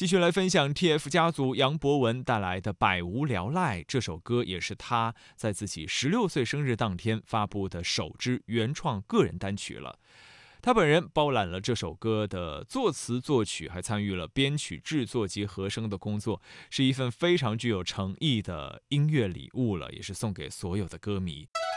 继续来分享 TF 家族杨博文带来的《百无聊赖》，这首歌也是他在自己16岁生日当天发布的首支原创个人单曲了。他本人包揽了这首歌的作词作曲，还参与了编曲制作及和声的工作，是一份非常具有诚意的音乐礼物了，也是送给所有的歌迷。